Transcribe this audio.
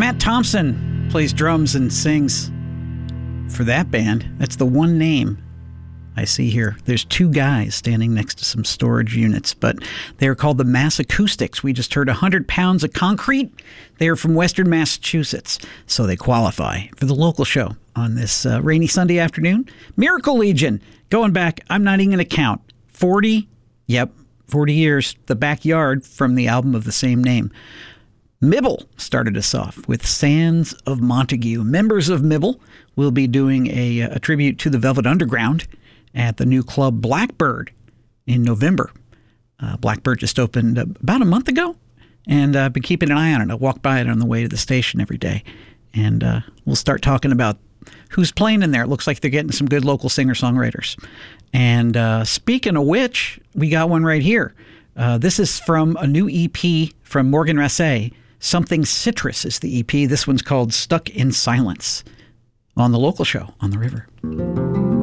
Matt Thompson plays drums and sings for that band. That's the one name I see here. There's two guys standing next to some storage units, but they're called the Mass Acoustics. We just heard 100 Pounds of Concrete. They're from Western Massachusetts, so they qualify for the local show on this rainy Sunday afternoon. Miracle Legion, going back, I'm not even going to count, 40 years, The Backyard from the album of the same name. Mibble started us off with Sands of Montague. Members of Mibble will be doing a tribute to the Velvet Underground at the new club Blackbird in November. Blackbird just opened about a month ago, and I've been keeping an eye on it. I walk by it on the way to the station every day, and we'll start talking about who's playing in there. It looks like they're getting some good local singer-songwriters. And speaking of which, we got one right here. This is from a new EP from Morgan Rassay. Something Citrus is the EP. This one's called Stuck in Silence on the local show on the river.